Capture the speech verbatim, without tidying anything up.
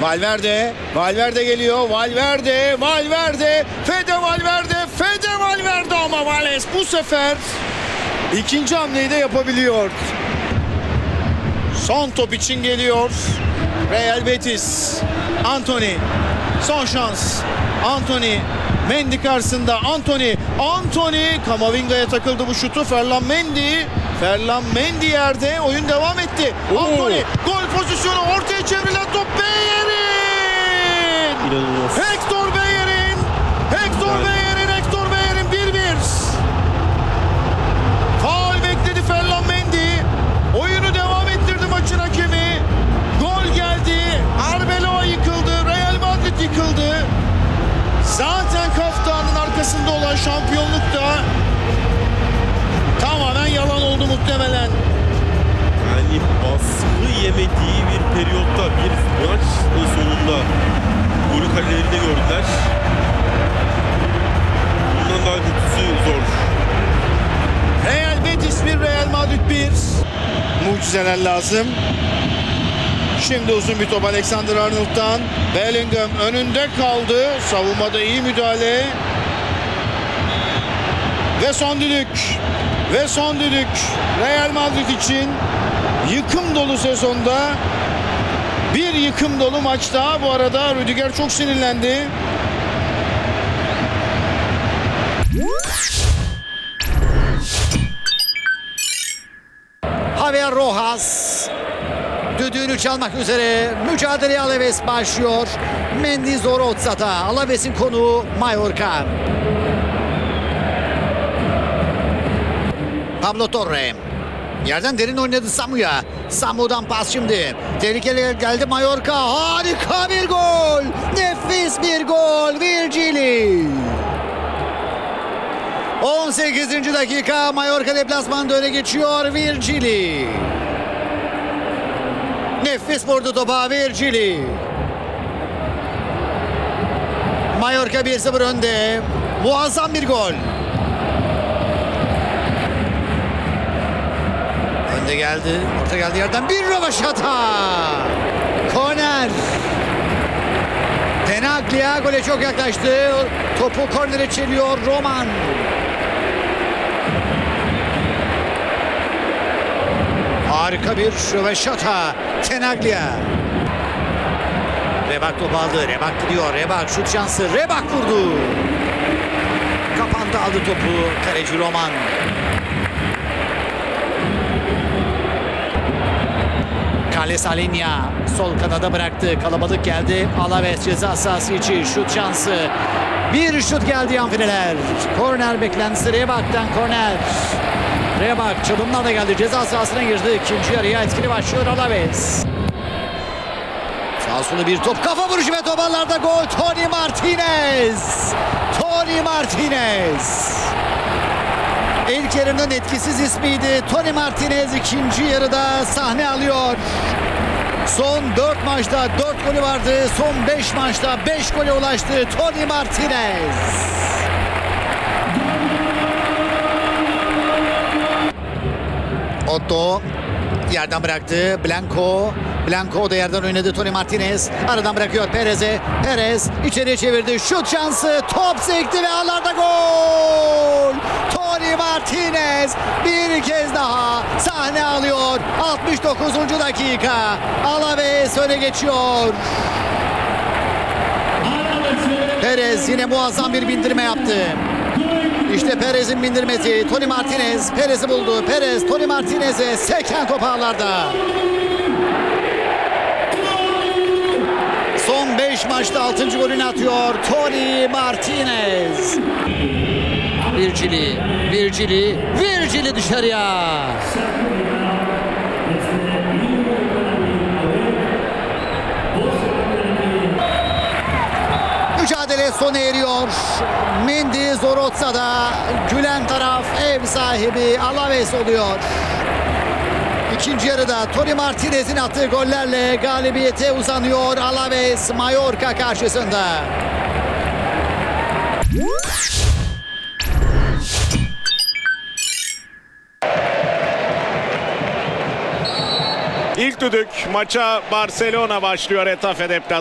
Valverde, Valverde geliyor. Valverde, Valverde, Fede Valverde, Fede Valverde ama Vales bu sefer ikinci hamleyi de yapabiliyor. Son top için geliyor Real Betis. Antony, son şans. Antony, Mendy karşısında. Antony, Antony, Kamavinga'ya takıldı bu şutu. Ferland Mendy, Ferland Mendy yerde. Oyun devam etti. Oo. Antony, gol pozisyonu, ortaya çevrilen top Beyer'in. İnanılmaz. Hector Beyer'in, Hector Yani. Beyer'in, Hector Beyer'in bir bir. Faul bekledi Ferland Mendy. Oyunu devam ettirdi maçın hakemi. Gol geldi. Arbeloa yıkıldı. Real Madrid yıkıldı. Zaten Kaftan'ın arkasında olan şampiyonluk da tamamen yalan oldu muhtemelen. Yani baskı yemediği bir periyotta, bir maç sonunda golü kalelerinde gördüler. Bundan daha kötüsü zor. Real Betis bir, Real Madrid bir. Mucizeler lazım. Şimdi uzun bir top Alexander Arnold'dan. Bellingham önünde kaldı. Savunmada iyi müdahale. Ve son düdük. Ve son düdük. Real Madrid için yıkım dolu sezonda bir yıkım dolu maç daha. Bu arada Rüdiger çok sinirlendi. Javier Rojas düdüğünü çalmak üzere. Mücadeleye Alaves başlıyor. Mendy Zoroza'da. Alaves'in konuğu Mallorca. Pablo Torre. Yerden derin oynadı Samu'ya. Samu'dan pas şimdi. Tehlikeli geldi Mallorca. Harika bir gol. Nefis bir gol. Virgili. on sekizinci dakika Mallorca deplasmanda öne geçiyor Virgili. Nefis vurdu topa Virgili. Mallorca bir sıfır önde. Muazzam bir gol. Önde geldi. Orta geldi yerden bir rövaşata. Korner. Tenaglia gole çok yaklaştı. Topu kornere çeliyor Roman. Harika bir röveşata. Tenaglia. Rebak topu aldı. Rebak gidiyor. Rebak şut şansı. Rebak vurdu. Kapandı aldı topu. Kaleci Roman. Carles Alenya sol kanada bıraktı. Kalabalık geldi. Alaves ceza sahası içi şut şansı. Bir şut geldi yan fileler. Korner beklentisi Rebak'tan korner. Rebak çalımla da geldi. Ceza sahasına girdi. İkinci yarıya etkili başlıyor Alaves. Sağ solu bir top. Kafa vuruşu ve toparlarda gol. Tony Martinez. Tony Martinez. İlk yarının etkisiz ismiydi. Tony Martinez ikinci yarıda sahne alıyor. Son dört maçta dört golü vardı. Son beş maçta beş gole ulaştı Tony Martinez. Otto yerden bıraktı. Blanco. Blanco da yerden oynadı. Tony Martinez aradan bırakıyor Perez'e. Perez içeriye çevirdi. Şut şansı. Top sekti ve ağlarda gol. Tony Martinez bir kez daha sahne alıyor. altmış dokuzuncu dakika. Alaves öne geçiyor. Perez yine muazzam bir bindirme yaptı. İşte Perez'in bindirmesi. Tony Martinez Perez'i buldu. Perez Tony Martinez'e seken top ağlarda. Son beş maçta altıncı golünü atıyor Tony Martinez. Virgili, Virgili, Virgili dışarıya. Mücadele sona eriyor. Mendy Zoroza'da. Gülen taraf ev sahibi Alaves oluyor. İkinci yarıda Tony Martinez'in attığı gollerle galibiyete uzanıyor Alaves Mallorca karşısında. İlk düdük maça Barcelona başlıyor Getafe deplasmanında.